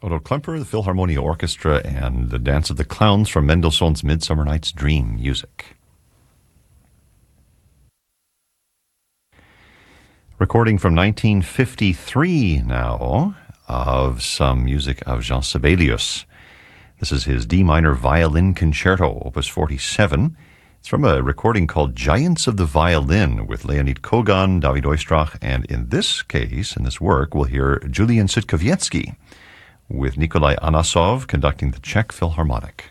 Otto Klemper, the Philharmonia Orchestra, and the Dance of the Clowns from Mendelssohn's Midsummer Night's Dream music. Recording from 1953 now of some music of Jean Sibelius. This is his D minor violin concerto, opus 47. It's from a recording called Giants of the Violin with Leonid Kogan, David Oistrakh, and in this case, in this work, we'll hear Julian Sitkowiecki with Nikolai Anasov conducting the Czech Philharmonic.